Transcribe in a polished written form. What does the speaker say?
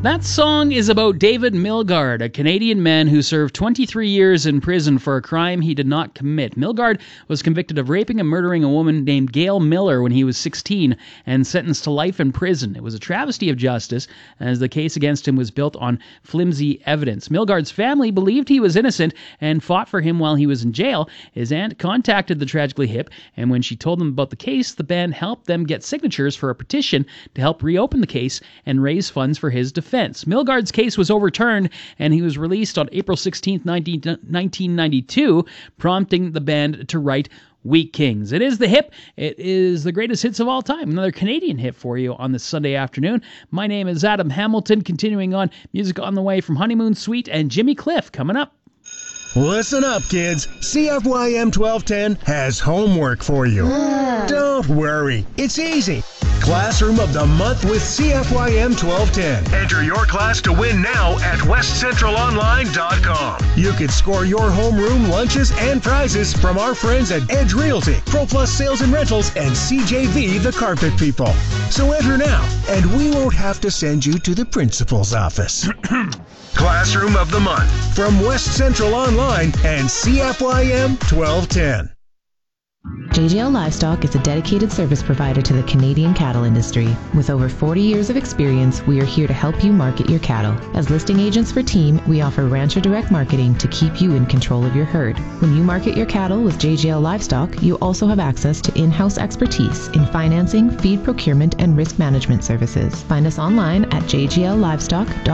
That song is about David Milgaard, a Canadian man who served 23 years in prison for a crime he did not commit. Milgaard was convicted of raping and murdering a woman named Gail Miller when he was 16 and sentenced to life in prison. It was a travesty of justice, as the case against him was built on flimsy evidence. Milgaard's family believed he was innocent and fought for him while he was in jail. His aunt contacted the Tragically Hip, and when she told them about the case, the band helped them get signatures for a petition to help reopen the case and raise funds for his defense. Milgaard's case was overturned, and he was released on April 16, 1992, prompting the band to write Weak Kings. It is the hip. It is the greatest hits of all time. Another Canadian hit for you on this Sunday afternoon. My name is Adam Hamilton. Continuing on, music on the way from Honeymoon Suite and Jimmy Cliff coming up. Listen up, kids. CFYM 1210 has homework for you. Don't worry. It's easy. Classroom of the Month with CFYM 1210. Enter your class to win now at westcentralonline.com. You could score your homeroom lunches and prizes from our friends at Edge Realty, ProPlus Sales and Rentals, and CJV The Carpet People. So enter now, and we won't have to send you to the principal's office. Classroom of the Month from West Central Online and CFYM 1210. JGL Livestock is a dedicated service provider to the Canadian cattle industry. With over 40 years of experience, we are here to help you market your cattle. As listing agents for Team, we offer rancher direct marketing to keep you in control of your herd. When you market your cattle with JGL Livestock, you also have access to in-house expertise in financing, feed procurement, and risk management services. Find us online at jgllivestock.com.